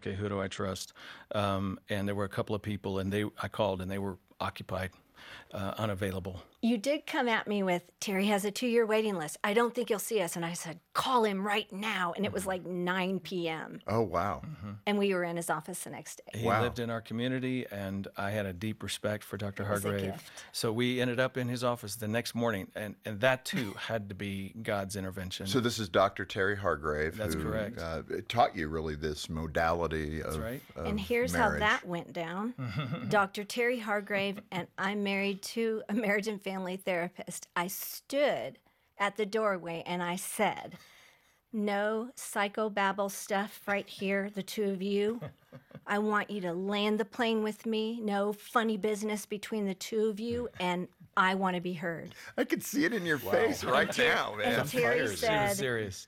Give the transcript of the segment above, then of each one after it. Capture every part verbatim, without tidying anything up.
okay, who do I trust? Um, and there were a couple of people, and they I called, and they were occupied, uh, unavailable. You did come at me with, Terry has a two-year waiting list. I don't think he'll see us. And I said, call him right now. And it was like nine p.m. Oh, wow. Mm-hmm. And we were in his office the next day. He Wow. lived in our community, and I had a deep respect for Doctor It was a Hargrave. gift. So we ended up in his office the next morning, and, and that too had to be God's intervention. So this is Doctor Terry Hargrave. That's who, correct. Uh, taught you really this modality of, right. of And here's marriage. how that went down. Doctor Terry Hargrave, and I'm married to a marriage and family therapist. I stood at the doorway and I said, no psychobabble stuff right here, the two of you. I want you to land the plane with me. No funny business between the two of you, and I want to be heard. I could see it in your face right now, man. And Terry She was said, serious.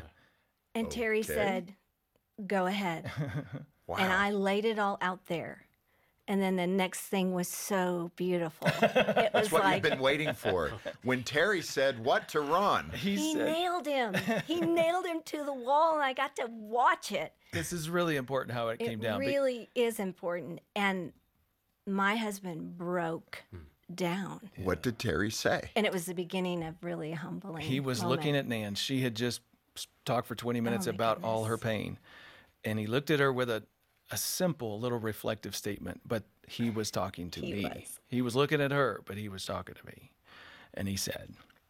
and Terry Okay. said, go ahead. Wow. And I laid it all out there. And then the next thing was so beautiful. It was That's what like you've been waiting for. When Terry said what to Ron. He he said, nailed him. He nailed him to the wall, and I got to watch it. this is really important how it, It came down. Be- really is important. And my husband broke down. What did Terry say? And it was the beginning of really a humbling He was moment. looking at Nan. She had just s- talked for twenty minutes Oh, my about all her goodness. pain. And he looked at her with a, a simple little reflective statement, but he was talking to He me. was. He was looking at her, but he was talking to me. And he said,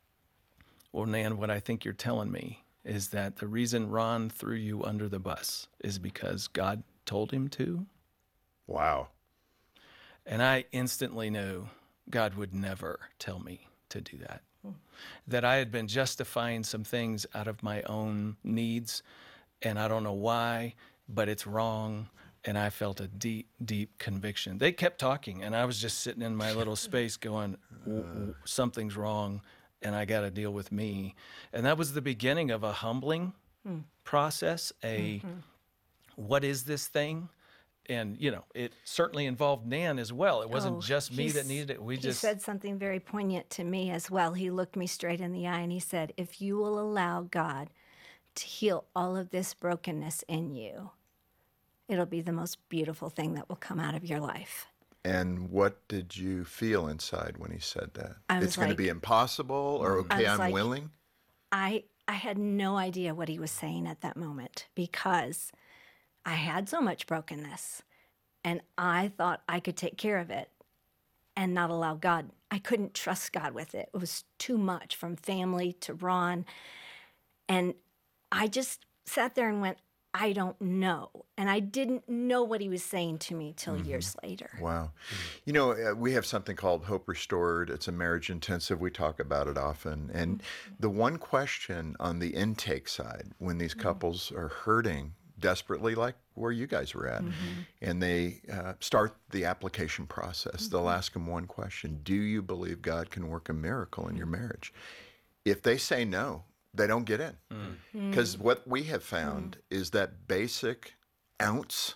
well, Nan, what I think you're telling me is that the reason Ron threw you under the bus is because God told him to. Wow. And I instantly knew God would never tell me to do that. That I had been justifying some things out of my own needs, and I don't know why, but it's wrong. And I felt a deep, deep conviction. They kept talking, and I was just sitting in my little space going, w- w- something's wrong, and I got to deal with me. And that was the beginning of a humbling process, a what is this thing? And, you know, it certainly involved Nan as well. It wasn't Oh, just me that he's- needed it. We he just said something very poignant to me as well. He looked me straight in the eye and he said, if you will allow God to heal all of this brokenness in you, it'll be the most beautiful thing that will come out of your life. And what did you feel inside when he said that? I was It's going like- to be impossible, or I okay, was I'm like- willing? I I had no idea what he was saying at that moment because I had so much brokenness and I thought I could take care of it and not allow God. I couldn't trust God with it. It was too much, from family to Ron. And I just sat there and went, I don't know. And I didn't know what he was saying to me till years later. Wow. You know, uh, we have something called Hope Restored. It's a marriage intensive. We talk about it often. And the one question on the intake side, when these couples are hurting desperately, like where you guys were at, and they uh, start the application process, they'll ask them one question: do you believe God can work a miracle in your marriage? If they say no, they don't get in. Because what we have found is that basic ounce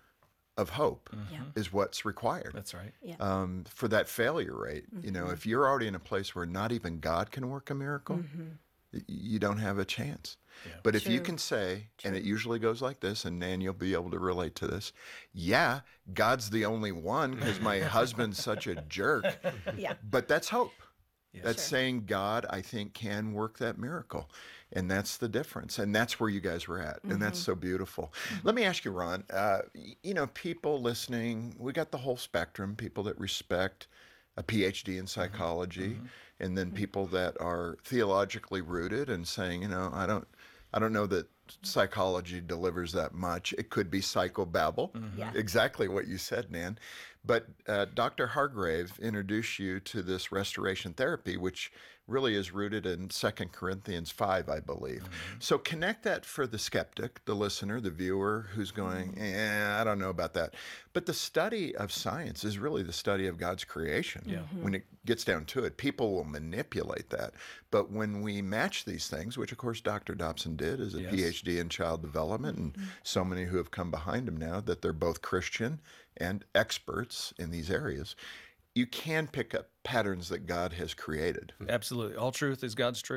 of hope Yeah. is what's required That's right. Yeah. um, for that failure rate. You know, if you're already in a place where not even God can work a miracle, y- you don't have a chance. But if you True. can say, and it usually goes like this, and Nan, you'll be able to relate to this. Yeah, God's the only one because my husband's such a jerk. Yeah. But that's hope. That's Sure. saying God, I think, can work that miracle. And that's the difference. And that's where you guys were at. And that's so beautiful. Let me ask you, Ron, uh, y- you know, people listening, we got the whole spectrum, people that respect a P H D in psychology, and then people that are theologically rooted and saying, you know, I don't, I don't know that psychology delivers that much. It could be psychobabble. Yeah. Exactly what you said, Nan. But uh, Doctor Hargrave introduced you to this restoration therapy, which really is rooted in Second Corinthians five, I believe. So connect that for the skeptic, the listener, the viewer who's going, eh, I don't know about that. But the study of science is really the study of God's creation. When it gets down to it, people will manipulate that. But when we match these things, which of course Doctor Dobson did as a Yes. P H D in child development, and so many who have come behind him now, that they're both Christian and experts in these areas, you can pick up patterns that God has created. Absolutely. All truth is God's truth.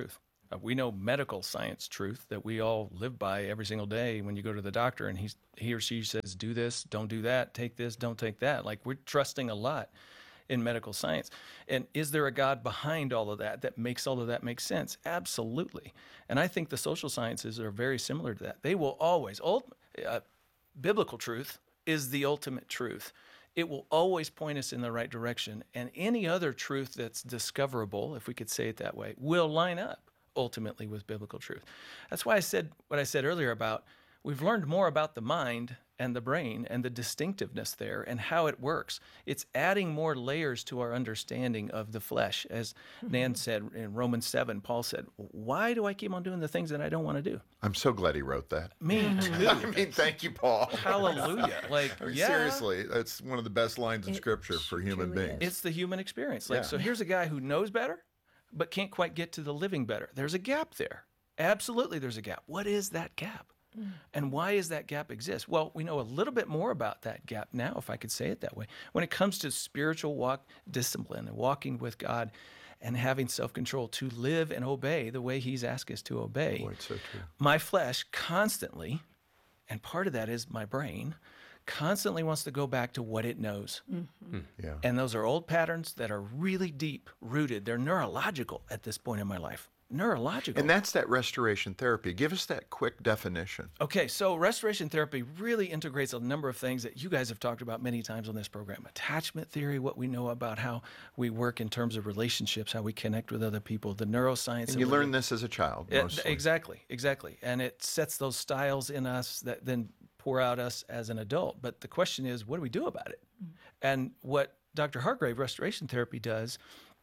Uh, we know medical science truth that we all live by every single day when you go to the doctor and he's, he or she says, do this, don't do that, take this, don't take that. Like, we're trusting a lot in medical science. And is there a God behind all of that that makes all of that make sense? Absolutely. And I think the social sciences are very similar to that. They will always, ult- uh, biblical truth is the ultimate truth. It will always point us in the right direction. And any other truth that's discoverable, if we could say it that way, will line up ultimately with biblical truth. That's why I said what I said earlier about we've learned more about the mind and the brain and the distinctiveness there and how it works. It's adding more layers to our understanding of the flesh. As Nan said in Romans seven, Paul said, why do I keep on doing the things that I don't want to do? I'm so glad he wrote that. Me too. I mean, thank you, Paul. Hallelujah. Like, I mean, yeah. seriously, that's one of the best lines in It Scripture for human truly beings. It's the human experience. Like, Yeah. so here's a guy who knows better, but can't quite get to the living better. There's a gap there. Absolutely, there's a gap. What is that gap? And why does that gap exist? Well, we know a little bit more about that gap now, if I could say it that way. When it comes to spiritual walk discipline and walking with God and having self-control to live and obey the way he's asked us to obey. Boy, it's so true. My flesh constantly, and part of that is my brain, constantly wants to go back to what it knows. Yeah. And those are old patterns that are really deep rooted. They're neurological at this point in my life. Neurological. And that's that restoration therapy. Give us that quick definition. Okay, so restoration therapy really integrates a number of things that you guys have talked about many times on this program. Attachment theory, what we know about how we work in terms of relationships, how we connect with other people, the neuroscience. And you learn this as a child, Yeah, mostly. exactly, exactly. And it sets those styles in us that then pour out us as an adult. But the question is, what do we do about it? And what Doctor Hargrave Restoration Therapy does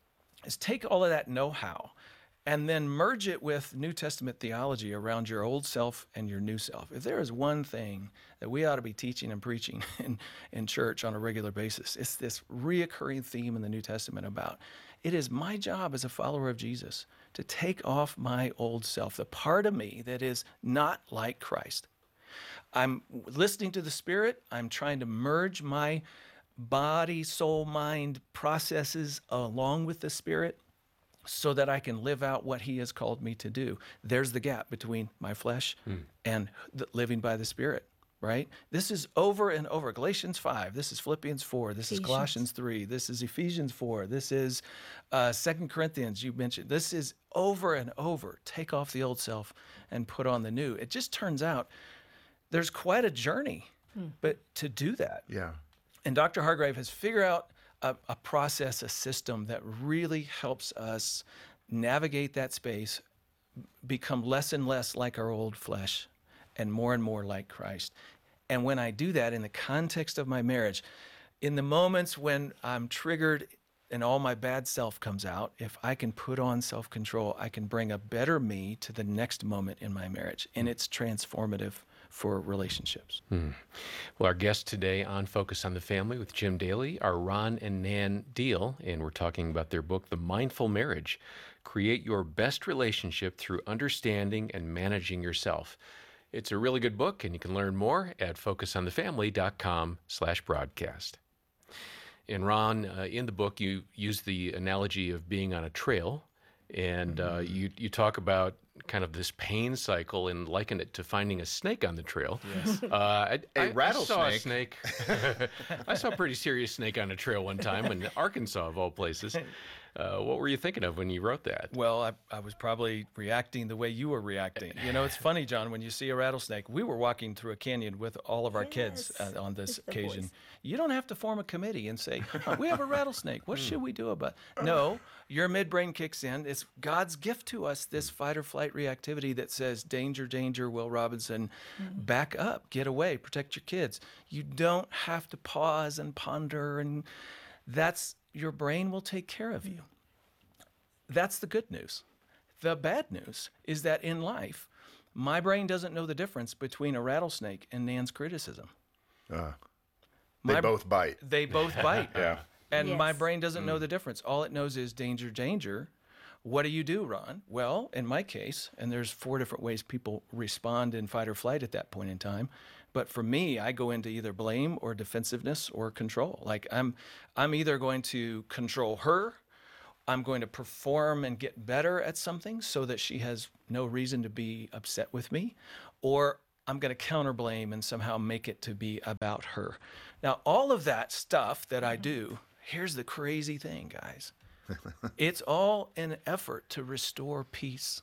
is take all of that know-how and then merge it with New Testament theology around your old self and your new self. If there is one thing that we ought to be teaching and preaching in, in church on a regular basis, it's this reoccurring theme in the New Testament about it is my job as a follower of Jesus to take off my old self, the part of me that is not like Christ. I'm listening to the Spirit. I'm trying to merge my body, soul, mind processes along with the Spirit, so that I can live out what he has called me to do. There's the gap between my flesh mm. and the living by the Spirit, right? This is over and over. Galatians five, this is Philippians four, this Ephesians. is Colossians three, this is Ephesians four, this is uh, Second Corinthians, you mentioned. This is over and over. Take off the old self and put on the new. It just turns out there's quite a journey, mm. but to do that. Yeah. And Doctor Hargrave has figured out A, a process, a system that really helps us navigate that space, become less and less like our old flesh and more and more like Christ. And when I do that in the context of my marriage, in the moments when I'm triggered and all my bad self comes out, if I can put on self-control, I can bring a better me to the next moment in my marriage. And it's transformative for relationships. Hmm. Well, our guests today on Focus on the Family with Jim Daly are Ron and Nan Deal, and we're talking about their book, The Mindful Marriage, Create Your Best Relationship Through Understanding and Managing Yourself. It's a really good book, and you can learn more at focus on the family dot com slash broadcast. And Ron, uh, in the book, you use the analogy of being on a trail, and uh, you, you talk about kind of this pain cycle and liken it to finding a snake on the trail. Yes. Uh, I, A I, rattlesnake. I saw a snake. I saw a pretty serious snake on a trail one time in Arkansas, of all places. Uh, what were you thinking of when you wrote that? Well, I, I was probably reacting the way you were reacting. You know, it's funny, John, when you see a rattlesnake, we were walking through a canyon with all of our kids Yes, uh, on this with the occasion. boys. You don't have to form a committee and say, "Huh, we have a rattlesnake. What should we do about it?" No, your midbrain kicks in. It's God's gift to us, this fight or flight reactivity that says, danger, danger, Will Robinson, back up, get away, protect your kids. You don't have to pause and ponder, and that's, your brain will take care of you. That's the good news. The bad news is that in life, my brain doesn't know the difference between a rattlesnake and Nan's criticism. Uh, they My- both bite. They both bite. Yeah. And my Yes. brain doesn't know the difference. All it knows is danger, danger. What do you do, Ron? Well, in my case, and there's four different ways people respond in fight or flight at that point in time. But for me, I go into either blame or defensiveness or control. Like I'm, I'm either going to control her, I'm going to perform and get better at something so that she has no reason to be upset with me, or I'm going to counter blame and somehow make it to be about her. Now, all of that stuff that I do, here's the crazy thing, guys. It's all an effort to restore peace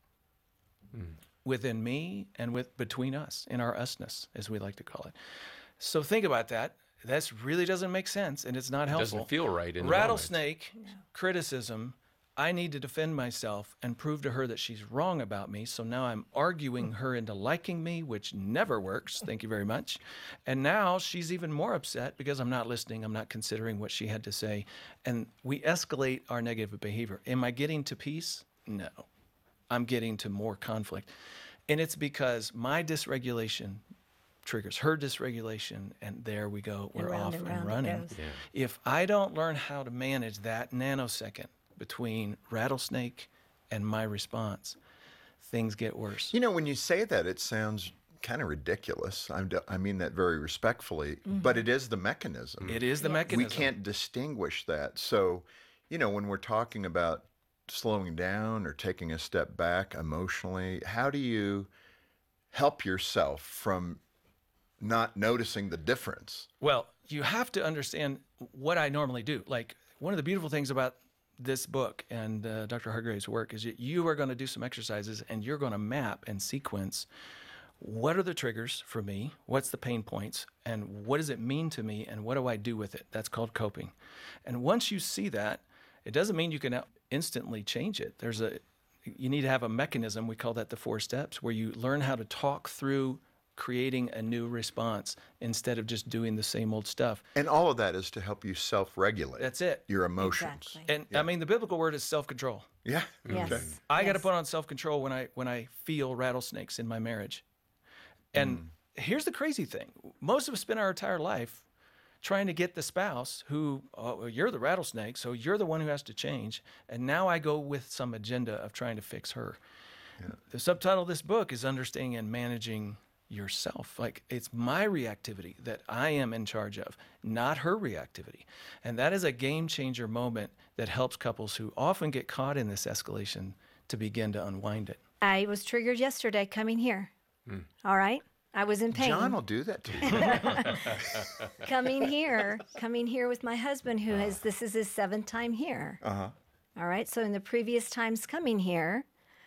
mm. within me and with between us, in our usness, as we like to call it. So think about that. That really doesn't make sense, and it's not It helpful. doesn't feel right in the Rattlesnake No. criticism. I need to defend myself and prove to her that she's wrong about me. So now I'm arguing her into liking me, which never works. Thank you very much. And now she's even more upset because I'm not listening. I'm not considering what she had to say. And we escalate our negative behavior. Am I getting to peace? No. I'm getting to more conflict. And it's because my dysregulation triggers her dysregulation, and there we go. We're round off and and round it running. goes. Yeah. If I don't learn how to manage that nanosecond between rattlesnake and my response, things get worse. You know, when you say that, it sounds kind of ridiculous. I'm, I mean that very respectfully, Mm-hmm. but it is the mechanism. It is the Yes. mechanism. We can't distinguish that. So, you know, when we're talking about slowing down or taking a step back emotionally, how do you help yourself from not noticing the difference? Well, you have to understand what I normally do. Like, one of the beautiful things about this book and uh, Doctor Hargrave's work is that you are going to do some exercises and you're going to map and sequence what are the triggers for me, what's the pain points, and what does it mean to me, and what do I do with it? That's called coping. And once you see that, it doesn't mean you can instantly change it. There's a, you need to have a mechanism, we call that the four steps, where you learn how to talk through creating a new response instead of just doing the same old stuff. And all of that is to help you self-regulate. That's it. Your emotions. Exactly. And I mean, the biblical word is self-control. Yeah. Yes. Okay. I got to Yes. put on self-control when I when I feel rattlesnakes in my marriage. And here's the crazy thing. Most of us spend our entire life trying to get the spouse who, oh, well, you're the rattlesnake, so you're the one who has to change. And now I go with some agenda of trying to fix her. The subtitle of this book is Understanding and Managing Yourself. Like, it's my reactivity that I am in charge of, not her reactivity. And that is a game changer moment that helps couples who often get caught in this escalation to begin to unwind it. I was triggered yesterday coming here. All right. I was in pain. John will do that to you. coming here, coming here with my husband, who has, this is his seventh time here. Uh-huh. All right. So in the previous times coming here,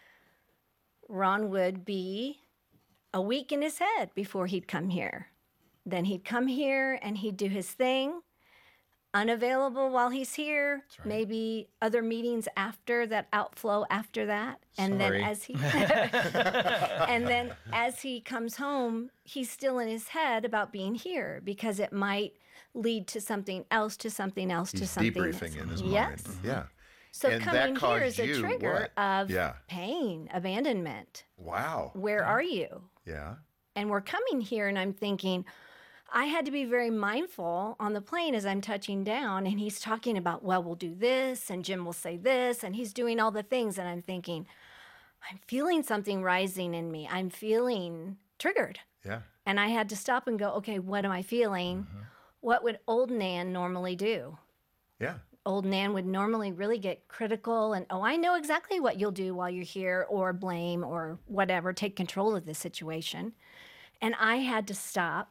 Ron would be a week in his head before he'd come here. Then he'd come here and he'd do his thing, unavailable while he's here, maybe other meetings after that, outflow after that. And Sorry. then as he and then as he comes home, he's still in his head about being here because it might lead to something else, to something else, to He's something debriefing else. in his Yes. mind. Yeah. So And that coming here caused is a you trigger what? of Yeah. pain, abandonment. Wow. Where are you? Yeah. And we're coming here, and I'm thinking, I had to be very mindful on the plane as I'm touching down, and he's talking about, well, we'll do this, and Jim will say this, and he's doing all the things, and I'm thinking, I'm feeling something rising in me. I'm feeling triggered. Yeah. And I had to stop and go, okay, what am I feeling? What would old Nan normally do? Yeah. Old Nan would normally really get critical and, oh, I know exactly what you'll do while you're here, or blame or whatever, take control of the situation. And I had to stop,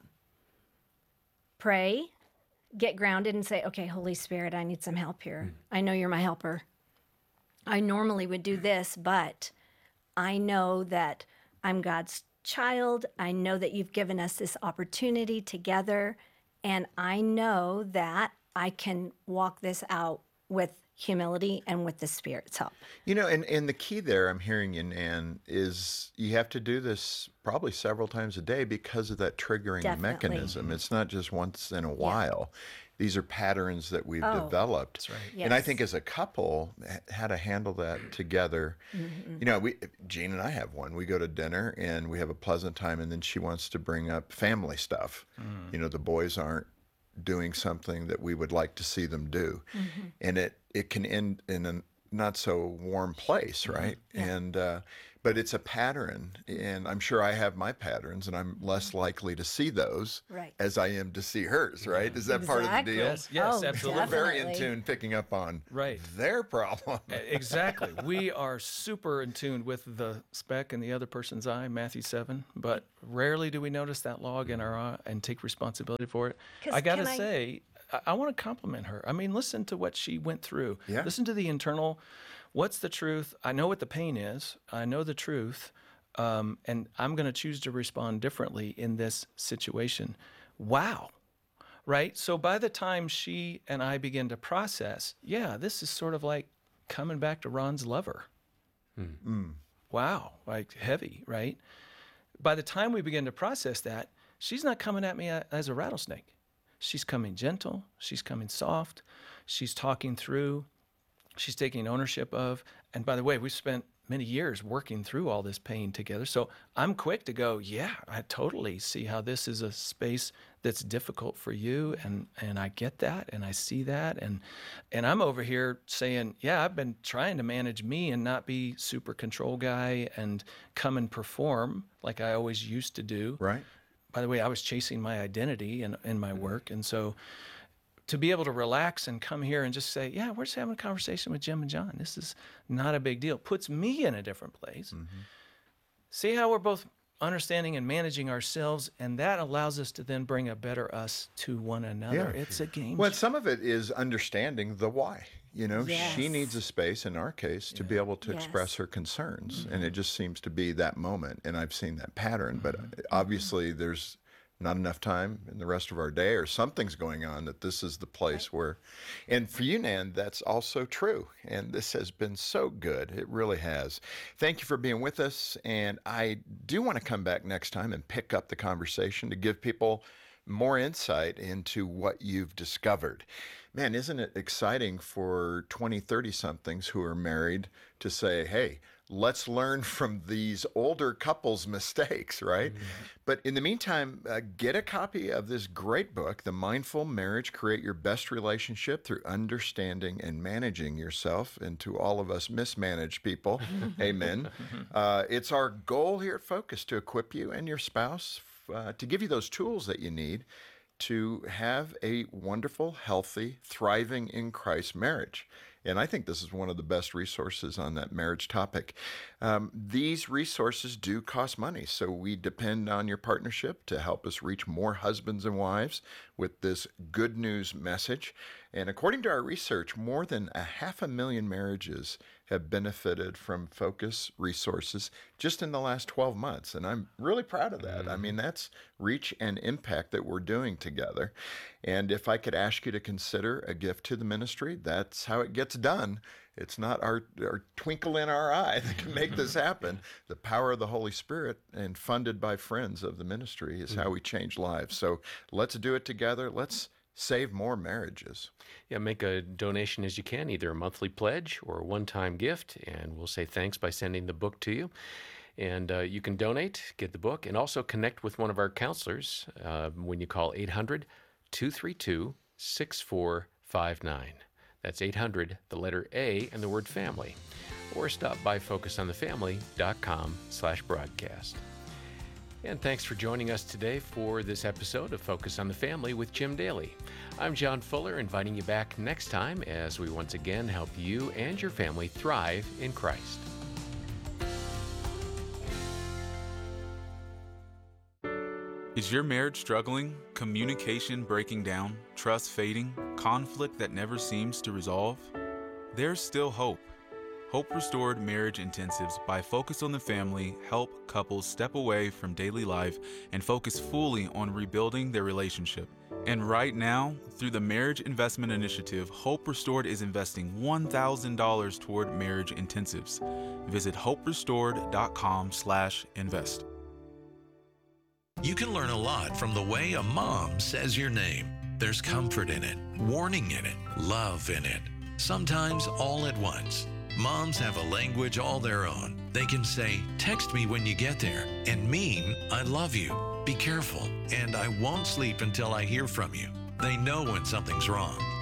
pray, get grounded, and say, okay, Holy Spirit, I need some help here. I know you're my helper. I normally would do this, but I know that I'm God's child. I know that you've given us this opportunity together, and I know that I can walk this out with humility and with the Spirit's help. You know, and, and the key there, I'm hearing you, Nan, is you have to do this probably several times a day because of that triggering Definitely. mechanism. It's not just once in a while. These are patterns that we've Oh, developed. That's right. And I Yes. think as a couple, h- how to handle that together. You know, we Jean and I have one. We go to dinner and we have a pleasant time, and then she wants to bring up family stuff. You know, the boys aren't doing something that we would like to see them do. And it, it can end in a not so warm place, right? And uh, but it's a pattern, and I'm sure I have my patterns, and I'm less likely to see those Right. as I am to see hers, right? Is that part of the Exactly. deal? Yes, yes, Oh, absolutely. We're very in definitely. tune picking up on Right. their problem. Exactly. We are super in tune with the speck in the other person's eye, Matthew seven, but rarely do we notice that log in our eye and take responsibility for it. 'Cause I got to can I- say, I, I want to compliment her. I mean, listen to what she went through. Yeah. Listen to the internal, what's the truth? I know what the pain is. I know the truth. Um, and I'm going to choose to respond differently in this situation. Wow. Right? So by the time she and I begin to process, yeah, this is sort of like coming back to Ron's lover. Wow, like heavy, right? By the time we begin to process that, she's not coming at me a- as a rattlesnake. She's coming gentle, she's coming soft, she's talking through, she's taking ownership of. And by the way, we've spent many years working through all this pain together. So I'm quick to go, yeah, I totally see how this is a space that's difficult for you, and and I get that, and I see that, and and I'm over here saying, yeah, I've been trying to manage me and not be super control guy and come and perform like I always used to do. Right. By the way, I was chasing my identity in, in my work. And so to be able to relax and come here and just say, yeah, we're just having a conversation with Jim and John. This is not a big deal. Puts me in a different place. See how we're both understanding and managing ourselves, and that allows us to then bring a better us to one another. Yeah. It's a game. Well, some of it is understanding the why. You know, she Yes. needs a space, in our case, to be able to express Yes. her concerns. And it just seems to be that moment. And I've seen that pattern. But obviously, there's not enough time in the rest of our day, or something's going on that this is the place where. And for you, Nan, that's also true. And this has been so good. It really has. Thank you for being with us. And I do want to come back next time and pick up the conversation to give people more insight into what you've discovered. Man, isn't it exciting for twenty, thirty somethings who are married to say, hey, let's learn from these older couples' mistakes, right? But in the meantime, uh, get a copy of this great book, The Mindful Marriage, Create Your Best Relationship Through Understanding and Managing Yourself. And to all of us mismanaged people, amen. Uh, it's our goal here at Focus to equip you and your spouse uh, to give you those tools that you need to have a wonderful, healthy, thriving in Christ marriage. And I think this is one of the best resources on that marriage topic. Um, these resources do cost money, so we depend on your partnership to help us reach more husbands and wives with this good news message. And according to our research, more than a half a million marriages have benefited from Focus resources just in the last twelve months. And I'm really proud of that. I mean, that's reach and impact that we're doing together. And if I could ask you to consider a gift to the ministry, that's how it gets done. It's not our, our twinkle in our eye that can make this happen. The power of the Holy Spirit and funded by friends of the ministry is how we change lives. So let's do it together. Let's save more marriages. Yeah, make a donation as you can, either a monthly pledge or a one-time gift, and we'll say thanks by sending the book to you. And uh, you can donate, get the book, and also connect with one of our counselors uh, when you call eight hundred, two three two, six four five nine. That's eight hundred, the letter A, and the word family. Or stop by focus on the family dot com slash broadcast. And thanks for joining us today for this episode of Focus on the Family with Jim Daly. I'm John Fuller, inviting you back next time as we once again help you and your family thrive in Christ. Is your marriage struggling? Communication breaking down? Trust fading? Conflict that never seems to resolve? There's still hope. Hope Restored Marriage Intensives by Focus on the Family help couples step away from daily life and focus fully on rebuilding their relationship. And right now, through the Marriage Investment Initiative, Hope Restored is investing one thousand dollars toward marriage intensives. Visit hope restored dot com slash invest. You can learn a lot from the way a mom says your name. There's comfort in it, warning in it, love in it, sometimes all at once. Moms have a language all their own. They can say, text me when you get there, and mean, I love you, be careful, and I won't sleep until I hear from you. They know when something's wrong.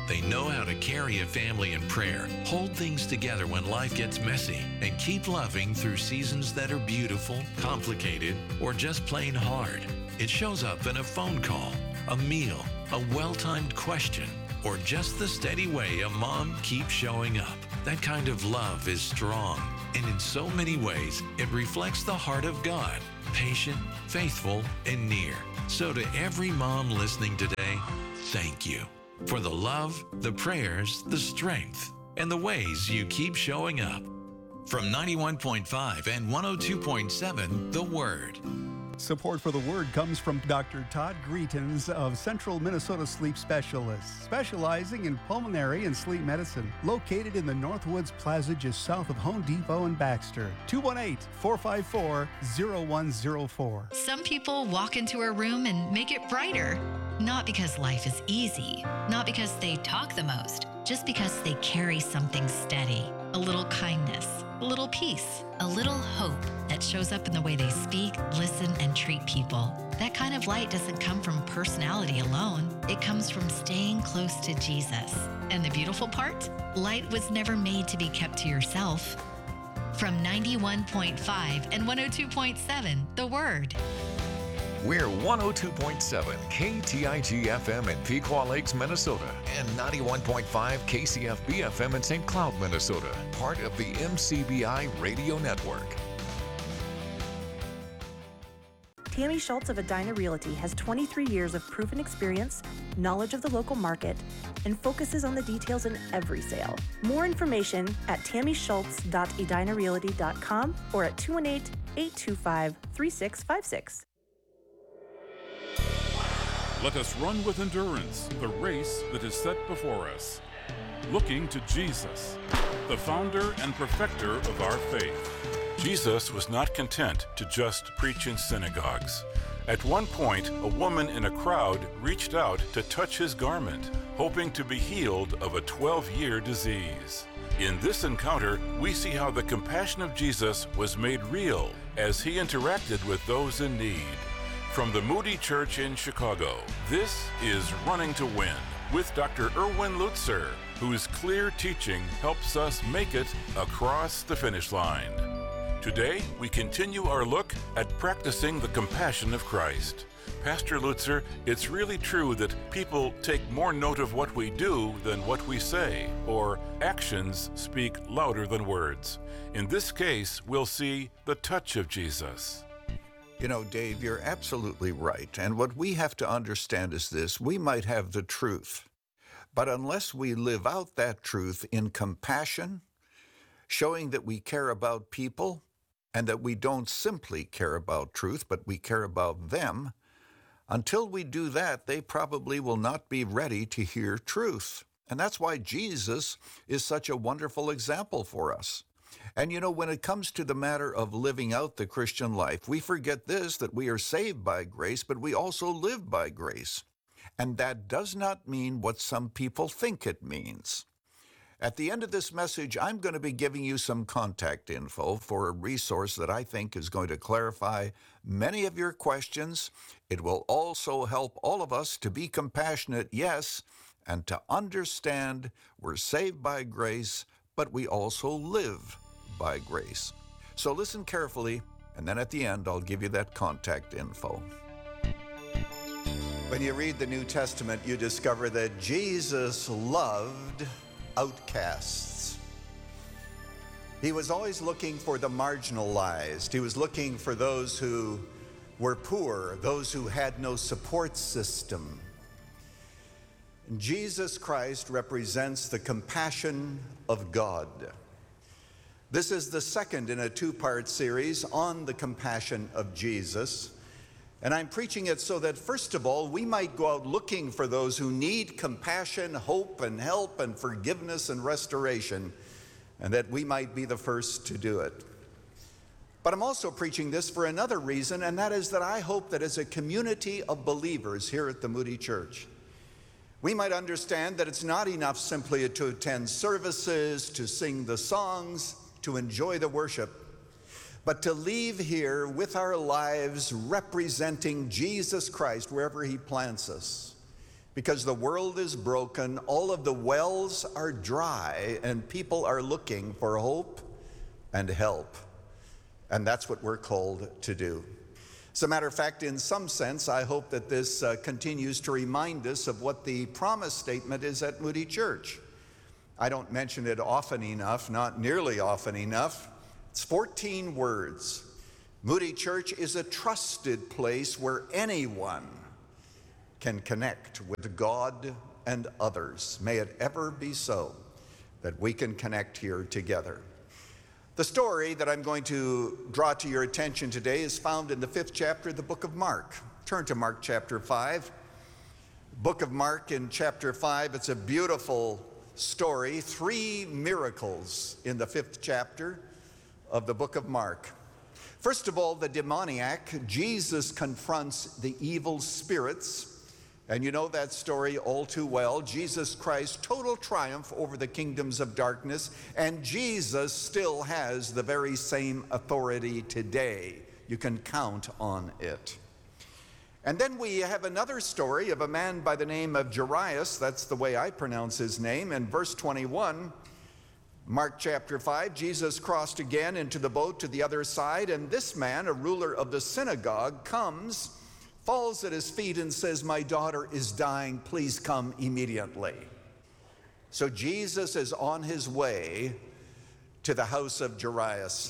They know how to carry a family in prayer, hold things together when life gets messy, and keep loving through seasons that are beautiful, complicated, or just plain hard. It shows up in a phone call, a meal, a well-timed question, or just the steady way a mom keeps showing up. That kind of love is strong, and in so many ways, it reflects the heart of God, patient, faithful, and near. So to every mom listening today, thank you for the love, the prayers, the strength, and the ways you keep showing up. From ninety-one point five and one oh two point seven, The Word. Support for The Word comes from Doctor Todd Greetens of Central Minnesota Sleep Specialists, specializing in pulmonary and sleep medicine. Located in the Northwoods Plaza just south of Home Depot and Baxter. two one eight, four five four, zero one zero four. Some people walk into a room and make it brighter. Not because life is easy, not because they talk the most, just because they carry something steady. A little kindness, a little peace, a little hope that shows up in the way they speak, listen, and treat people. That kind of light doesn't come from personality alone. It comes from staying close to Jesus. And the beautiful part? Light was never made to be kept to yourself. From ninety-one point five and one oh two point seven, The Word. We're one oh two point seven K T I G F M in Pequot Lakes, Minnesota, and ninety-one point five K C F B F M in Saint Cloud, Minnesota, part of the M C B I Radio Network. Tammy Schultz of Edina Realty has twenty-three years of proven experience, knowledge of the local market, and focuses on the details in every sale. More information at tammy schultz dot edina realty dot com or at two one eight, eight two five, three six five six. Let us run with endurance the race that is set before us, looking to Jesus, the founder and perfecter of our faith. Jesus was not content to just preach in synagogues. At one point, a woman in a crowd reached out to touch his garment, hoping to be healed of a twelve-year disease. In this encounter, we see how the compassion of Jesus was made real as he interacted with those in need. From the Moody Church in Chicago, this is Running to Win with Doctor Erwin Lutzer, whose clear teaching helps us make it across the finish line. Today, we continue our look at practicing the compassion of Christ. Pastor Lutzer, it's really true that people take more note of what we do than what we say, or actions speak louder than words. In this case, we'll see the touch of Jesus. You know, Dave, you're absolutely right. And what we have to understand is this: we might have the truth, but unless we live out that truth in compassion, showing that we care about people and that we don't simply care about truth, but we care about them, until we do that, they probably will not be ready to hear truth. And that's why Jesus is such a wonderful example for us. And you know, when it comes to the matter of living out the Christian life, we forget this, that we are saved by grace, but we also live by grace. And that does not mean what some people think it means. At the end of this message, I'm going to be giving you some contact info for a resource that I think is going to clarify many of your questions. It will also help all of us to be compassionate, yes, and to understand we're saved by grace, but we also live by grace. So listen carefully, and then at the end, I'll give you that contact info. When you read the New Testament, you discover that Jesus loved outcasts. He was always looking for the marginalized. He was looking for those who were poor, those who had no support system. Jesus Christ represents the compassion of God. This is the second in a two-part series on the compassion of Jesus. And I'm preaching it so that, first of all, we might go out looking for those who need compassion, hope, and help, and forgiveness and restoration, and that we might be the first to do it. But I'm also preaching this for another reason, and that is that I hope that as a community of believers here at the Moody Church, we might understand that it's not enough simply to attend services, to sing the songs, to enjoy the worship, but to leave here with our lives representing Jesus Christ wherever he plants us. because the world is broken, all of the wells are dry, and people are looking for hope and help. And that's what we're called to do. As a matter of fact, in some sense, I hope that this uh, continues to remind us of what the promise statement is at Moody Church. I don't mention it often enough, not nearly often enough. It's fourteen words. Moody Church is a trusted place where anyone can connect with God and others. May it ever be so that we can connect here together. The story that I'm going to draw to your attention today is found in the fifth chapter of the book of Mark. Turn to Mark chapter five. Book of Mark in chapter five, it's a beautiful story. Three miracles in the fifth chapter of the book of Mark. First of all, the demoniac. Jesus confronts the evil spirits. And you know that story all too well. Jesus Christ, total triumph over the kingdoms of darkness, and Jesus still has the very same authority today. You can count on it. And then we have another story of a man by the name of Jairus. That's the way I pronounce his name. In verse twenty-one, Mark chapter five, Jesus crossed again into the boat to the other side, and this man, a ruler of the synagogue, comes, falls at his feet and says, "My daughter is dying, please come immediately." So Jesus is on his way to the house of Jairus.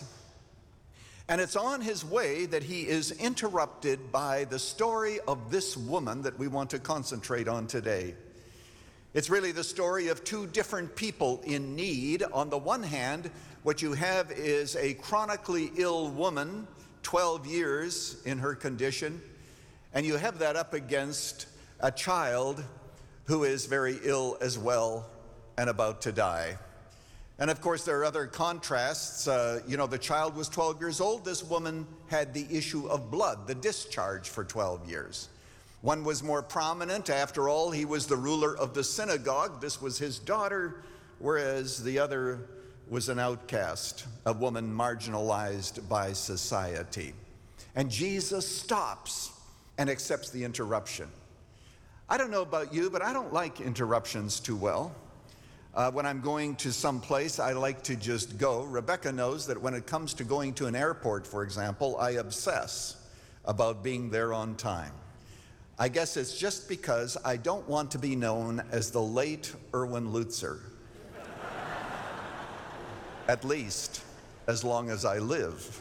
And it's on his way that he is interrupted by the story of this woman that we want to concentrate on today. It's really the story of two different people in need. On the one hand, what you have is a chronically ill woman, twelve years in her condition, and you have that up against a child who is very ill as well and about to die. And of course, there are other contrasts. Uh, you know, the child was twelve years old. This woman had the issue of blood, the discharge, for twelve years. One was more prominent. After all, he was the ruler of the synagogue. This was his daughter, whereas the other was an outcast, a woman marginalized by society. And Jesus stops and accepts the interruption. I don't know about you, but I don't like interruptions too well. Uh, when I'm going to some place, I like to just go. Rebecca knows that when it comes to going to an airport, for example, I obsess about being there on time. I guess it's just because I don't want to be known as the late Erwin Lutzer. At least as long as I live.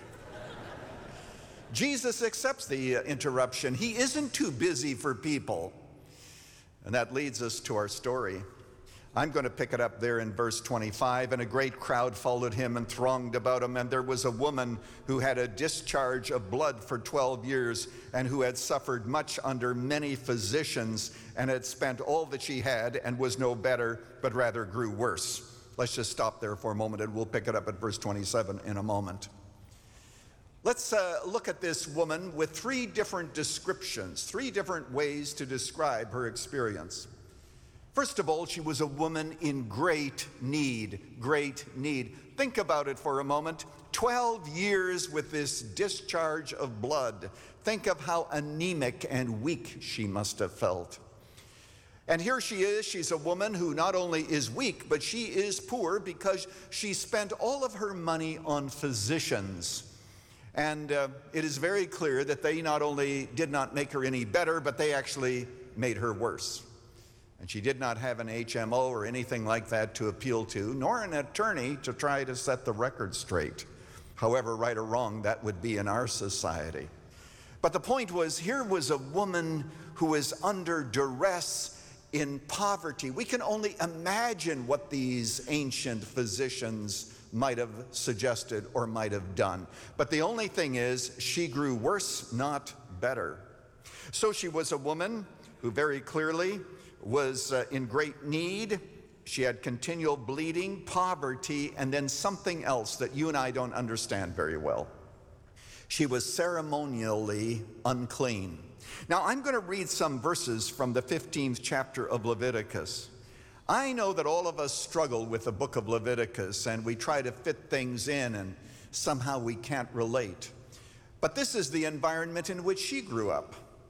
Jesus accepts the interruption. He isn't too busy for people. And that leads us to our story. I'm going to pick it up there in verse twenty-five. "And a great crowd followed him and thronged about him. And there was a woman who had a discharge of blood for twelve years, and who had suffered much under many physicians, and had spent all that she had, and was no better, but rather grew worse." Let's just stop there for a moment, and we'll pick it up at verse twenty-seven in a moment. Let's uh, look at this woman with three different descriptions, three different ways to describe her experience. First of all, she was a woman in great need, great need. Think about it for a moment. twelve years with this discharge of blood. Think of how anemic and weak she must have felt. And here she is. She's a woman who not only is weak, but she is poor because she spent all of her money on physicians. And uh, it is very clear that they not only did not make her any better, but they actually made her worse. And she did not have an H M O or anything like that to appeal to, nor an attorney to try to set the record straight. However right or wrong that would be in our society. But the point was, here was a woman who was under duress in poverty. We can only imagine what these ancient physicians might have suggested or might have done. But the only thing is, she grew worse, not better. So she was a woman who very clearly was uh, in great need. She had continual bleeding, poverty, and then something else that you and I don't understand very well. She was ceremonially unclean. Now, I'm going to read some verses from the fifteenth chapter of Leviticus. I know that all of us struggle with the book of Leviticus, and we try to fit things in, and somehow we can't relate. But this is the environment in which she grew up.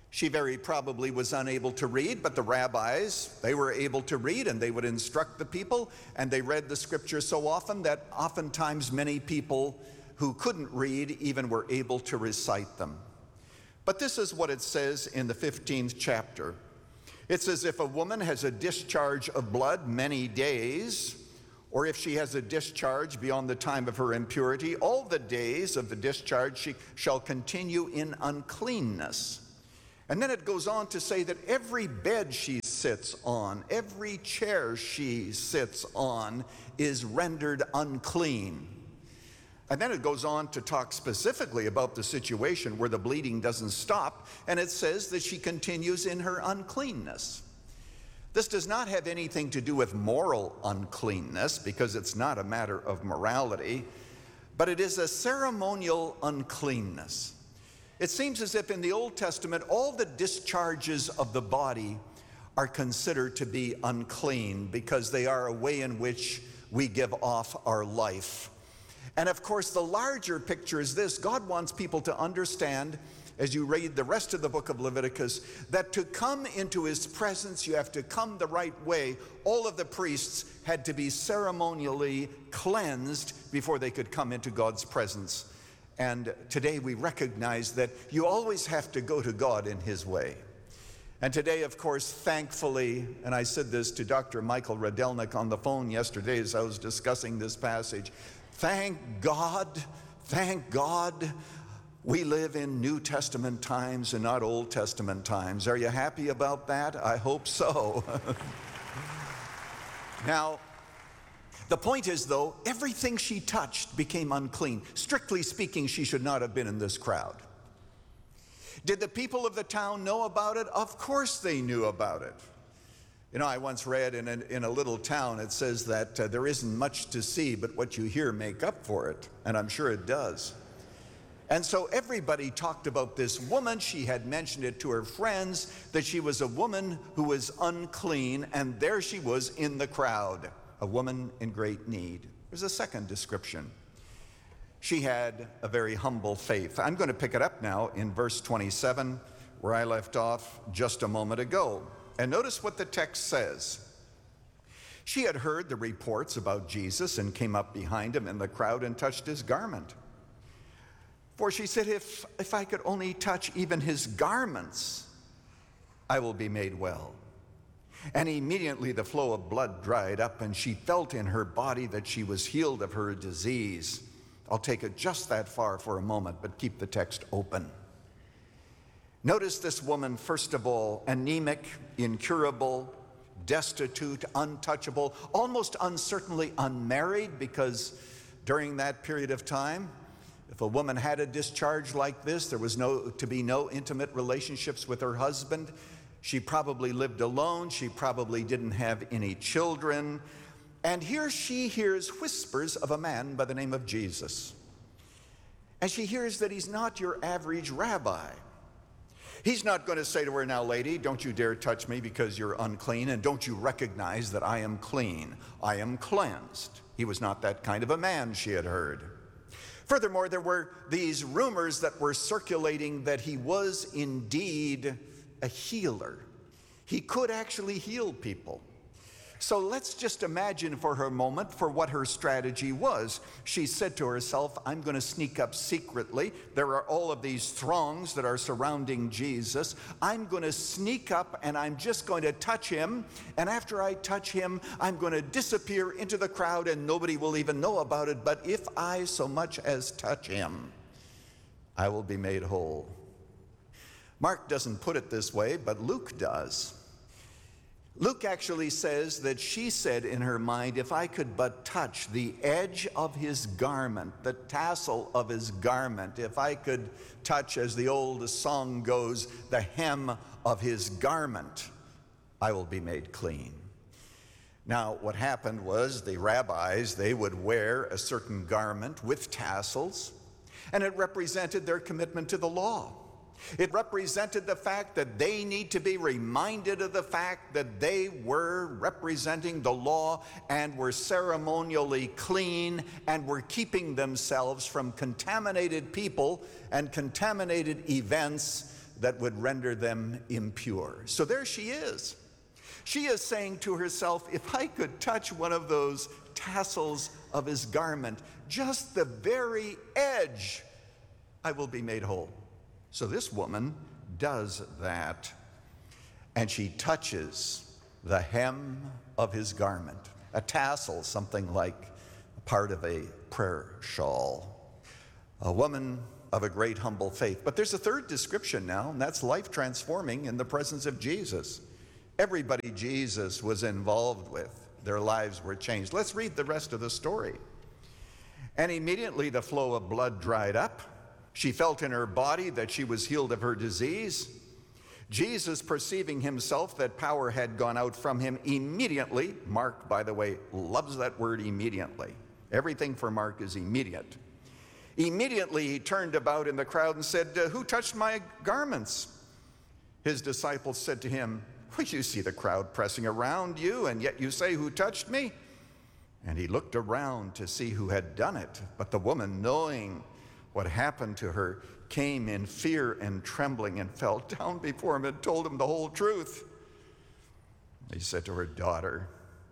She very probably was unable to read, but the rabbis, they were able to read, and they would instruct the people, and they read the scriptures so often that oftentimes many people who couldn't read even were able to recite them. But this is what it says in the fifteenth chapter. It says, if a woman has a discharge of blood many days, or if she has a discharge beyond the time of her impurity, all the days of the discharge she shall continue in uncleanness. And then it goes on to say that every bed she sits on, every chair she sits on is rendered unclean. And then it goes on to talk specifically about the situation where the bleeding doesn't stop, and it says that she continues in her uncleanness. This does not have anything to do with moral uncleanness, because it's not a matter of morality, but it is a ceremonial uncleanness. It seems as if in the Old Testament, all the discharges of the body are considered to be unclean because they are a way in which we give off our life. And of course, the larger picture is this: God wants people to understand, as you read the rest of the book of Leviticus, that to come into his presence, you have to come the right way. All of the priests had to be ceremonially cleansed before they could come into God's presence. And today we recognize that you always have to go to God in his way. And today, of course, thankfully, and I said this to Doctor Michael Radelnik on the phone yesterday as I was discussing this passage, thank God, thank God, we live in New Testament times and not Old Testament times. Are you happy about that? I hope so. Now, the point is, though, everything she touched became unclean. Strictly speaking, she should not have been in this crowd. Did the people of the town know about it? Of course they knew about it. You know, I once read in a, in a little town, it says that uh, there isn't much to see, but what you hear make up for it. And I'm sure it does. And so everybody talked about this woman. She had mentioned it to her friends, that she was a woman who was unclean, and there she was in the crowd. A woman in great need. There's a second description. She had a very humble faith. I'm going to pick it up now in verse twenty-seven, where I left off just a moment ago. And notice what the text says. She had heard the reports about Jesus and came up behind him in the crowd and touched his garment. For she said, if, if I could only touch even his garments, I will be made well. And immediately the flow of blood dried up, and she felt in her body that she was healed of her disease. I'll take it just that far for a moment, but keep the text open. Notice this woman, first of all, anemic, incurable, destitute, untouchable, almost uncertainly unmarried, because during that period of time, if a woman had a discharge like this, there was no to be no intimate relationships with her husband. She probably lived alone. She probably didn't have any children. And here she hears whispers of a man by the name of Jesus. And she hears that he's not your average rabbi. He's not going to say to her, now, lady, don't you dare touch me because you're unclean, and don't you recognize that I am clean? I am cleansed. He was not that kind of a man, she had heard. Furthermore, there were these rumors that were circulating that he was indeed a healer. He could actually heal people. So let's just imagine for her moment for what her strategy was. She said to herself, I'm going to sneak up secretly. There are all of these throngs that are surrounding Jesus. I'm going to sneak up and I'm just going to touch him. And after I touch him, I'm going to disappear into the crowd and nobody will even know about it. But if I so much as touch him, I will be made whole. Mark doesn't put it this way, but Luke does. Luke actually says that she said in her mind, if I could but touch the edge of his garment, the tassel of his garment, if I could touch, as the old song goes, the hem of his garment, I will be made clean. Now, what happened was the rabbis, they would wear a certain garment with tassels, and it represented their commitment to the law. It represented the fact that they need to be reminded of the fact that they were representing the law and were ceremonially clean and were keeping themselves from contaminated people and contaminated events that would render them impure. So there she is. She is saying to herself, if I could touch one of those tassels of his garment, just the very edge, I will be made whole. So this woman does that, and she touches the hem of his garment, a tassel, something like a part of a prayer shawl. A woman of a great humble faith. But there's a third description now, and that's life transforming in the presence of Jesus. Everybody Jesus was involved with, their lives were changed. Let's read the rest of the story. And immediately the flow of blood dried up. She felt in her body that she was healed of her disease. Jesus, perceiving himself that power had gone out from him immediately, Mark, by the way, loves that word immediately. Everything for Mark is immediate. Immediately he turned about in the crowd and said, who touched my garments? His disciples said to him, well, you see the crowd pressing around you, and yet you say, who touched me? And he looked around to see who had done it. But the woman, knowing what happened to her, came in fear and trembling and fell down before him and told him the whole truth. He said to her, daughter,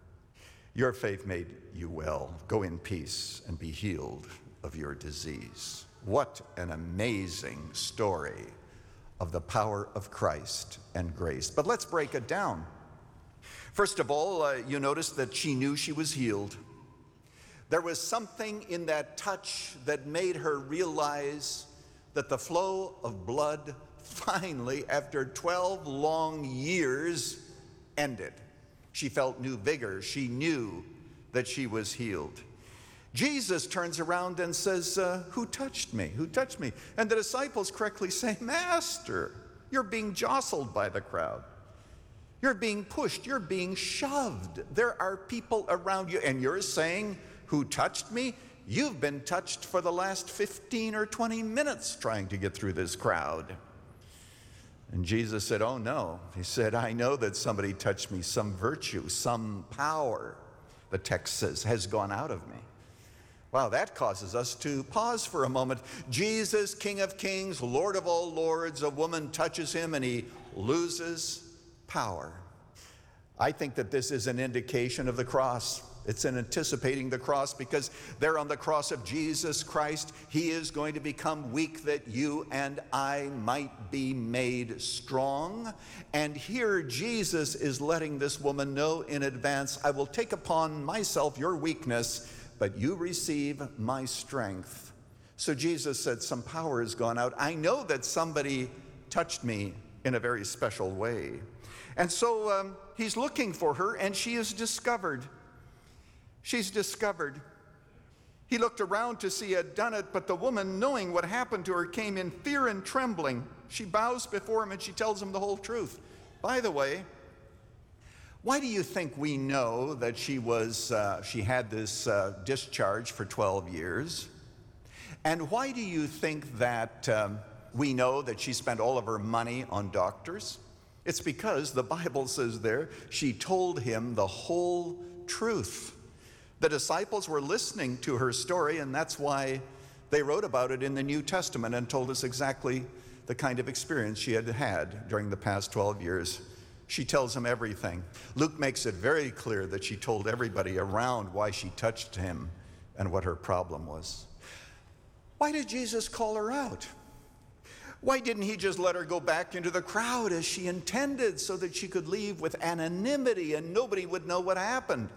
your faith made you well. Go in peace and be healed of your disease. What an amazing story of the power of Christ and grace. But let's break it down. First of all, uh, you notice that she knew she was healed. There was something in that touch that made her realize that the flow of blood finally, after twelve long years, ended. She felt new vigor. She knew that she was healed. Jesus turns around and says, uh, who touched me? Who touched me? And the disciples correctly say, Master, you're being jostled by the crowd. You're being pushed. You're being shoved. There are people around you, and you're saying, who touched me? You've been touched for the last fifteen or twenty minutes trying to get through this crowd. And Jesus said, oh no. He said, I know that somebody touched me. Some virtue, some power, the text says, has gone out of me. Wow, that causes us to pause for a moment. Jesus, King of Kings, Lord of all lords, a woman touches him and he loses power. I think that this is an indication of the cross. It's an anticipating the cross, because there on the cross of Jesus Christ, he is going to become weak that you and I might be made strong. And here Jesus is letting this woman know in advance, I will take upon myself your weakness, but you receive my strength. So Jesus said, some power has gone out. I know that somebody touched me in a very special way. And so um, he's looking for her, and she is discovered. She's discovered. He looked around to see who had done it, but the woman, knowing what happened to her, came in fear and trembling. She bows before him and she tells him the whole truth. By the way, why do you think we know that she was uh, she had this uh, discharge for twelve years? And why do you think that um, we know that she spent all of her money on doctors? It's because the Bible says there, she told him the whole truth. The disciples were listening to her story, and that's why they wrote about it in the New Testament and told us exactly the kind of experience she had had during the past twelve years. She tells him everything. Luke makes it very clear that she told everybody around why she touched him and what her problem was. Why did Jesus call her out? Why didn't he just let her go back into the crowd as she intended, so that she could leave with anonymity and nobody would know what happened?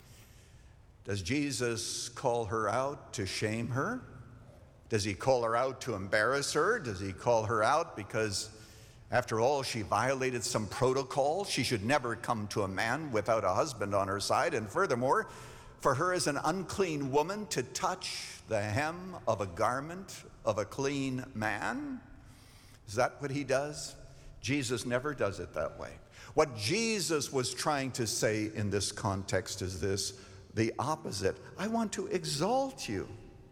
Does Jesus call her out to shame her? Does he call her out to embarrass her? Does he call her out because, after all, she violated some protocol? She should never come to a man without a husband on her side. And furthermore, for her as an unclean woman to touch the hem of a garment of a clean man? Is that what he does? Jesus never does it that way. What Jesus was trying to say in this context is this: the opposite. I want to exalt you.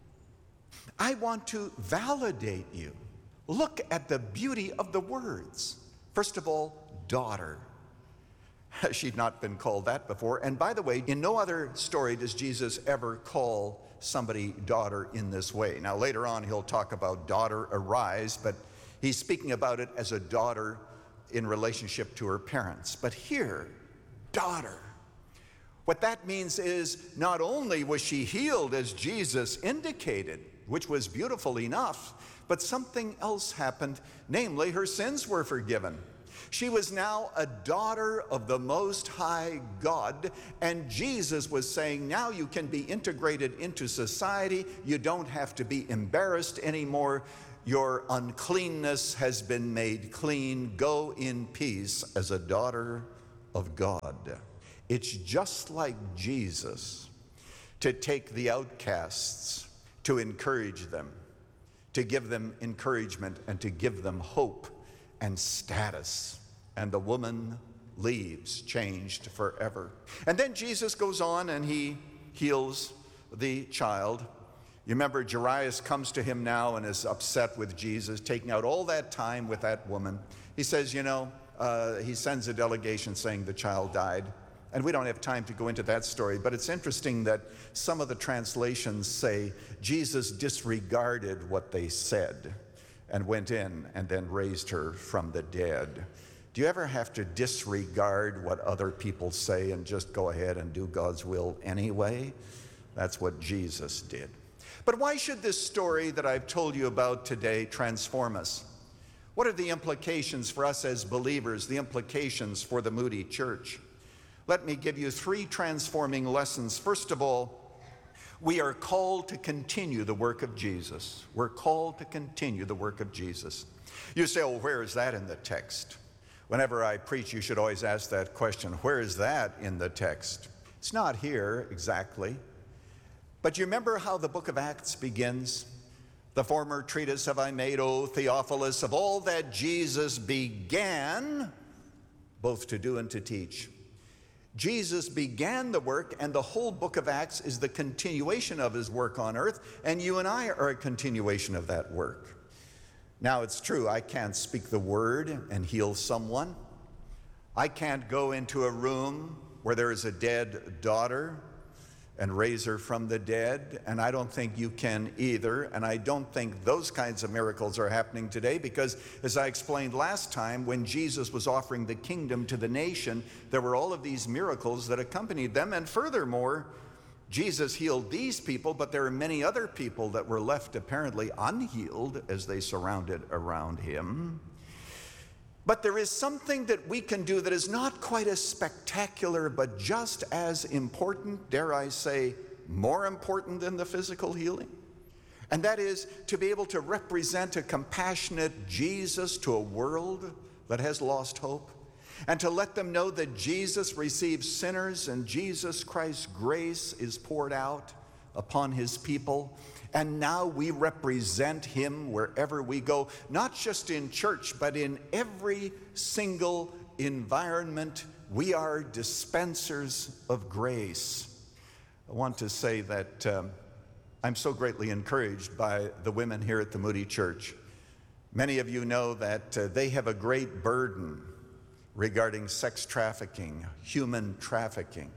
I want to validate you. Look at the beauty of the words. First of all, daughter. She'd not been called that before. And by the way, in no other story does Jesus ever call somebody daughter in this way. Now later on he'll talk about daughter arise, but He's speaking about it as a daughter in relationship to her parents. But here, daughter. What that means is not only was she healed as Jesus indicated, which was beautiful enough, but something else happened, namely her sins were forgiven. She was now a daughter of the Most High God, and Jesus was saying, now you can be integrated into society. You don't have to be embarrassed anymore. Your uncleanness has been made clean. Go in peace as a daughter of God. It's just like Jesus to take the outcasts, to encourage them, to give them encouragement and to give them hope and status. And the woman leaves changed forever. And then Jesus goes on and he heals the child. You remember Jairus comes to him now and is upset with Jesus, taking out all that time with that woman. He says, you know, uh, he sends a delegation saying the child died. And we don't have time to go into that story, but it's interesting that some of the translations say Jesus disregarded what they said and went in and then raised her from the dead. Do you ever have to disregard what other people say and just go ahead and do God's will anyway? That's what Jesus did. But why should this story that I've told you about today transform us? What are the implications for us as believers, the implications for the Moody Church? Let me give you three transforming lessons. First of all, we are called to continue the work of Jesus. We're called to continue the work of Jesus. You say, oh, where is that in the text? Whenever I preach, you should always ask that question, where is that in the text? It's not here exactly. But you remember how the book of Acts begins? The former treatise have I made, O Theophilus, of all that Jesus began, both to do and to teach. Jesus began the work, and the whole book of Acts is the continuation of his work on earth, and you and I are a continuation of that work. Now, it's true, I can't speak the word and heal someone. I can't go into a room where there is a dead daughter and raise her from the dead, and I don't think you can either, and I don't think those kinds of miracles are happening today because, as I explained last time, when Jesus was offering the kingdom to the nation, there were all of these miracles that accompanied them, and furthermore, Jesus healed these people, but there are many other people that were left apparently unhealed as they surrounded around him. But there is something that we can do that is not quite as spectacular, but just as important, dare I say, more important than the physical healing. And that is to be able to represent a compassionate Jesus to a world that has lost hope, and to let them know that Jesus receives sinners and Jesus Christ's grace is poured out upon his people. And now we represent him wherever we go, not just in church, but in every single environment. We are dispensers of grace. I want to say that um, I'm so greatly encouraged by the women here at the Moody Church. Many of you know that uh, they have a great burden regarding sex trafficking, human trafficking.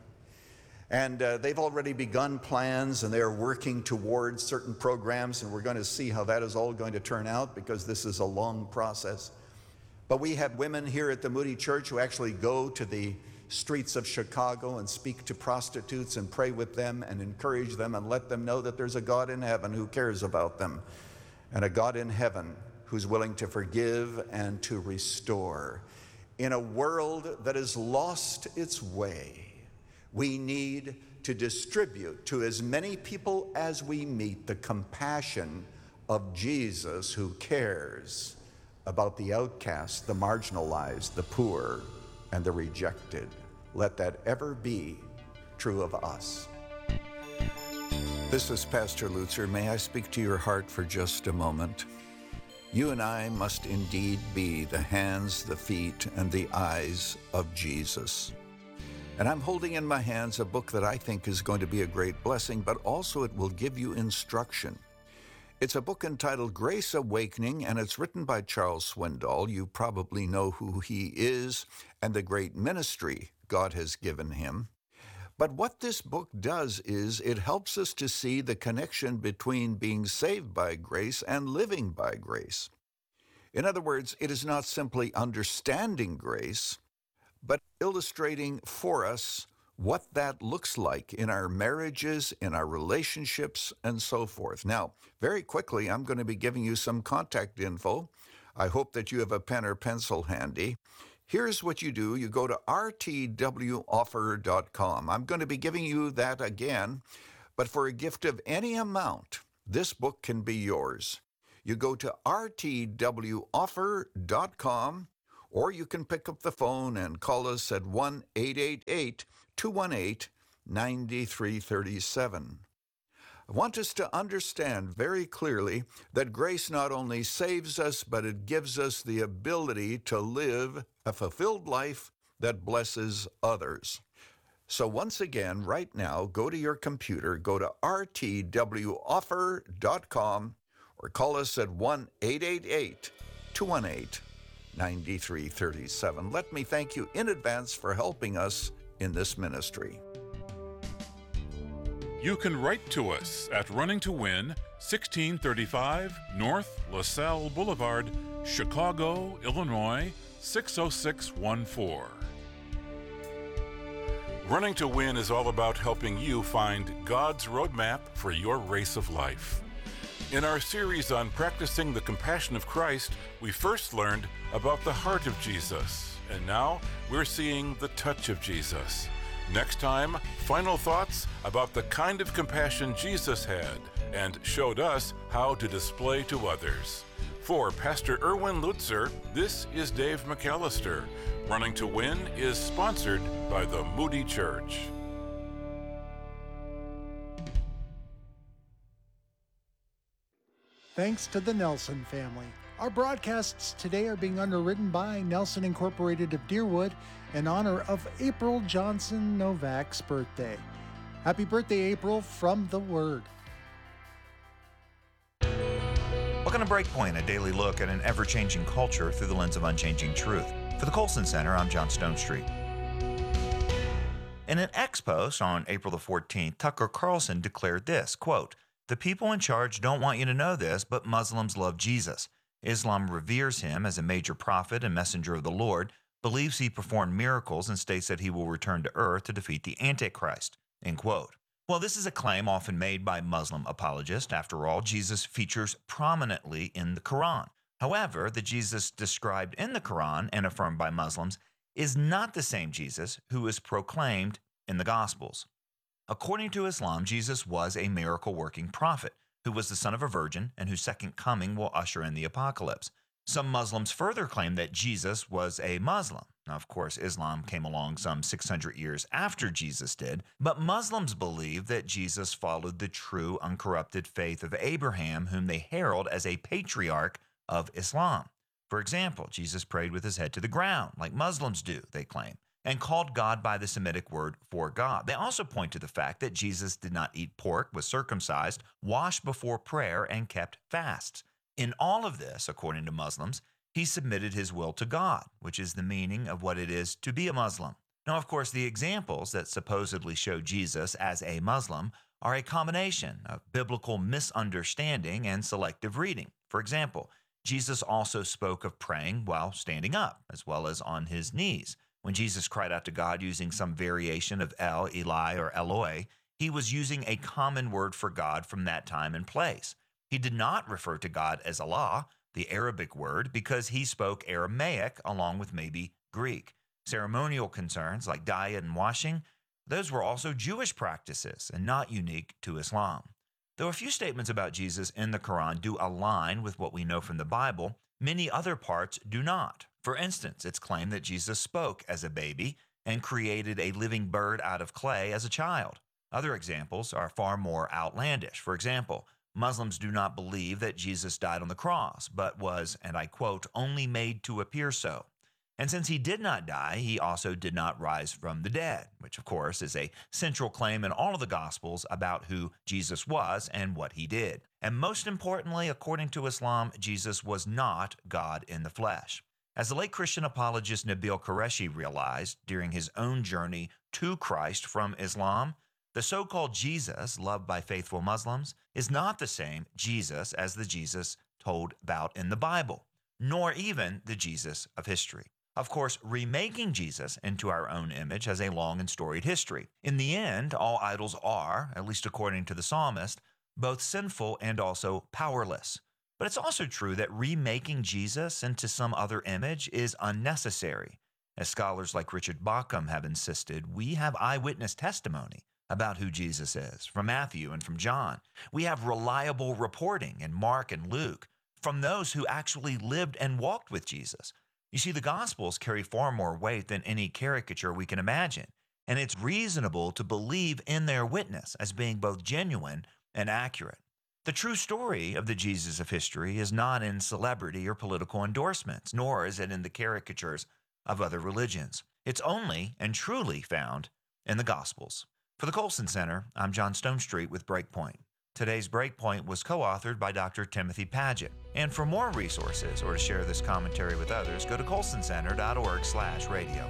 And uh, they've already begun plans, and they are working towards certain programs, and we're going to see how that is all going to turn out because this is a long process. But we have women here at the Moody Church who actually go to the streets of Chicago and speak to prostitutes and pray with them and encourage them and let them know that there's a God in heaven who cares about them, and a God in heaven who's willing to forgive and to restore. In a world that has lost its way, we need to distribute to as many people as we meet the compassion of Jesus, who cares about the outcast, the marginalized, the poor, and the rejected. Let that ever be true of us. This is Pastor Lutzer. May I speak to your heart for just a moment? You and I must indeed be the hands, the feet, and the eyes of Jesus. And I'm holding in my hands a book that I think is going to be a great blessing, but also it will give you instruction. It's a book entitled Grace Awakening, and it's written by Charles Swindoll. You probably know who he is and the great ministry God has given him. But what this book does is it helps us to see the connection between being saved by grace and living by grace. In other words, it is not simply understanding grace, but illustrating for us what that looks like in our marriages, in our relationships, and so forth. Now, very quickly, I'm going to be giving you some contact info. I hope that you have a pen or pencil handy. Here's what you do. You go to r t w offer dot com. I'm going to be giving you that again, but for a gift of any amount, this book can be yours. You go to r t w offer dot com, or you can pick up the phone and call us at one eight eight eight, two one eight, nine three three seven. I want us to understand very clearly that grace not only saves us, but it gives us the ability to live a fulfilled life that blesses others. So once again, right now, go to your computer, go to r t w offer dot com, or call us at one eight eight eight, two one eight, nine three three seven. Let me thank you in advance for helping us in this ministry. You can write to us at Running to Win, sixteen thirty-five North LaSalle Boulevard, Chicago, Illinois, six oh six one four. Running to Win is all about helping you find God's roadmap for your race of life. In our series on practicing the compassion of Christ, we first learned about the heart of Jesus, and now we're seeing the touch of Jesus. Next time, final thoughts about the kind of compassion Jesus had and showed us how to display to others. For Pastor Erwin Lutzer, this is Dave McAllister. Running to Win is sponsored by the Moody Church. Thanks to the Nelson family. Our broadcasts today are being underwritten by Nelson Incorporated of Deerwood in honor of April Johnson Novak's birthday. Happy birthday, April, from The Word. Welcome to Breakpoint, a daily look at an ever-changing culture through the lens of unchanging truth. For the Colson Center, I'm John Stonestreet. In an X-post on April the fourteenth, Tucker Carlson declared this, quote, "The people in charge don't want you to know this, but Muslims love Jesus. Islam reveres him as a major prophet and messenger of the Lord, believes he performed miracles, and states that he will return to earth to defeat the Antichrist." End quote. Well, this is a claim often made by Muslim apologists. After all, Jesus features prominently in the Quran. However, the Jesus described in the Quran and affirmed by Muslims is not the same Jesus who is proclaimed in the Gospels. According to Islam, Jesus was a miracle-working prophet who was the son of a virgin and whose second coming will usher in the apocalypse. Some Muslims further claim that Jesus was a Muslim. Now, of course, Islam came along some six hundred years after Jesus did, but Muslims believe that Jesus followed the true, uncorrupted faith of Abraham, whom they herald as a patriarch of Islam. For example, Jesus prayed with his head to the ground, like Muslims do, they claim, and called God by the Semitic word for God. They also point to the fact that Jesus did not eat pork, was circumcised, washed before prayer, and kept fasts. In all of this, according to Muslims, he submitted his will to God, which is the meaning of what it is to be a Muslim. Now, of course, the examples that supposedly show Jesus as a Muslim are a combination of biblical misunderstanding and selective reading. For example, Jesus also spoke of praying while standing up, as well as on his knees. When Jesus cried out to God using some variation of El, Eli, or Eloi, he was using a common word for God from that time and place. He did not refer to God as Allah, the Arabic word, because he spoke Aramaic along with maybe Greek. Ceremonial concerns like diet and washing, those were also Jewish practices and not unique to Islam. Though a few statements about Jesus in the Quran do align with what we know from the Bible, many other parts do not. For instance, it's claimed that Jesus spoke as a baby and created a living bird out of clay as a child. Other examples are far more outlandish. For example, Muslims do not believe that Jesus died on the cross, but was, and I quote, only made to appear so. And since he did not die, he also did not rise from the dead, which of course is a central claim in all of the Gospels about who Jesus was and what he did. And most importantly, according to Islam, Jesus was not God in the flesh. As the late Christian apologist Nabil Qureshi realized during his own journey to Christ from Islam, the so-called Jesus loved by faithful Muslims is not the same Jesus as the Jesus told about in the Bible, nor even the Jesus of history. Of course, remaking Jesus into our own image has a long and storied history. In the end, all idols are, at least according to the psalmist, both sinful and also powerless. But it's also true that remaking Jesus into some other image is unnecessary. As scholars like Richard Bauckham have insisted, we have eyewitness testimony about who Jesus is from Matthew and from John. We have reliable reporting in Mark and Luke from those who actually lived and walked with Jesus. You see, the Gospels carry far more weight than any caricature we can imagine, and it's reasonable to believe in their witness as being both genuine and accurate. The true story of the Jesus of history is not in celebrity or political endorsements, nor is it in the caricatures of other religions. It's only and truly found in the Gospels. For the Colson Center, I'm John Stonestreet with Breakpoint. Today's Breakpoint was co-authored by Doctor Timothy Paget. And for more resources or to share this commentary with others, go to colson center dot org slash radio.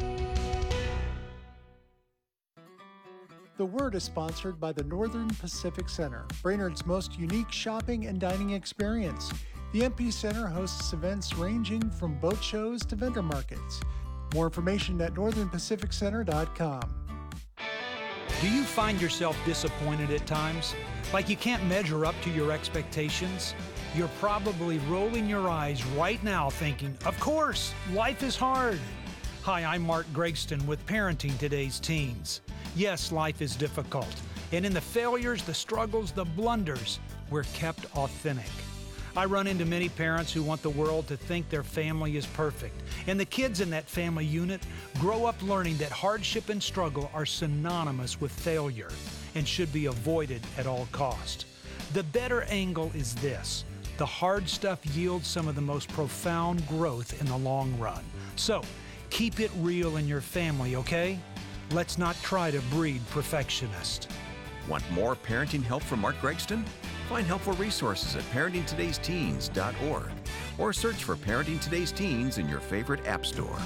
The Word is sponsored by the Northern Pacific Center, Brainerd's most unique shopping and dining experience. The M P Center hosts events ranging from boat shows to vendor markets. More information at northern pacific center dot com. Do you find yourself disappointed at times? Like you can't measure up to your expectations? You're probably rolling your eyes right now thinking, of course, life is hard. Hi, I'm Mark Gregston with Parenting Today's Teens. Yes, life is difficult. And in the failures, the struggles, the blunders, we're kept authentic. I run into many parents who want the world to think their family is perfect. And the kids in that family unit grow up learning that hardship and struggle are synonymous with failure and should be avoided at all cost. The better angle is this. The hard stuff yields some of the most profound growth in the long run. So, keep it real in your family, okay? Let's not try to breed perfectionists. Want more parenting help from Mark Gregston? Find helpful resources at parenting todays teens dot org or search for Parenting Today's Teens in your favorite app store.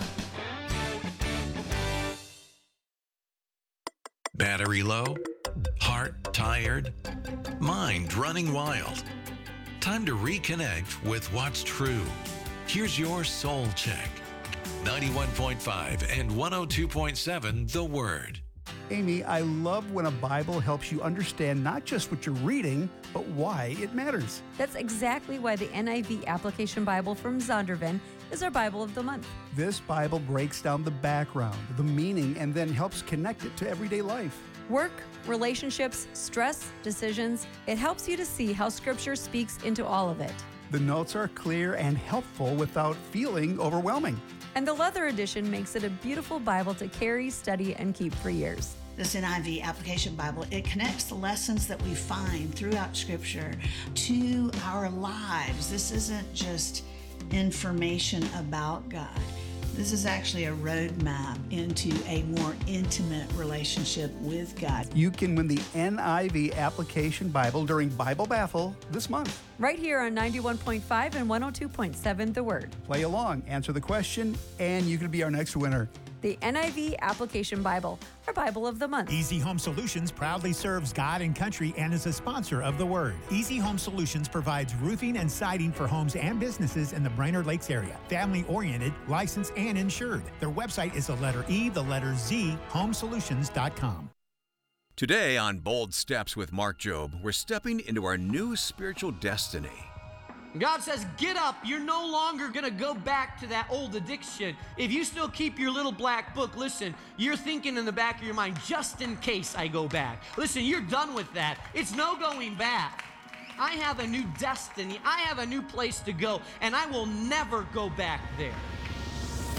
Battery low? Heart tired? Mind running wild? Time to reconnect with what's true. Here's your soul check. ninety-one point five and one oh two point seven The Word. Amy, I love when a Bible helps you understand not just what you're reading, but why it matters. That's exactly why the N I V Application Bible from Zondervan is our Bible of the month. This Bible breaks down the background, the meaning, and then helps connect it to everyday life. Work, relationships, stress, decisions. It helps you to see how Scripture speaks into all of it. The notes are clear and helpful without feeling overwhelming. And the leather edition makes it a beautiful Bible to carry, study, and keep for years. This N I V Application Bible, it connects the lessons that we find throughout Scripture to our lives. This isn't just information about God. This is actually a roadmap into a more intimate relationship with God. You can win the N I V Application Bible during Bible Baffle this month. Right here on ninety-one point five and one oh two point seven The Word. Play along, answer the question, and you could be our next winner. The N I V Application Bible, our Bible of the month. Easy Home Solutions proudly serves God and country and is a sponsor of The Word. Easy Home Solutions provides roofing and siding for homes and businesses in the Brainerd Lakes area. Family-oriented, licensed, and insured. Their website is the letter E, the letter Z, home solutions dot com. Today on Bold Steps with Mark Jobe, we're stepping into our new spiritual destiny. God says, get up. You're no longer going to go back to that old addiction. If you still keep your little black book, listen, you're thinking in the back of your mind, just in case I go back. Listen, you're done with that. It's no going back. I have a new destiny. I have a new place to go, and I will never go back there.